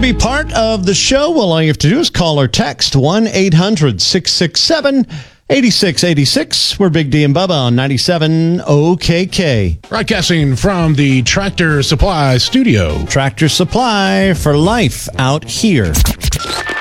be part of the show? Well, all you have to do is call or text 1-800-667-8686. We're Big D and Bubba on 97 OKK. Broadcasting from the Tractor Supply studio. Tractor Supply for life out here.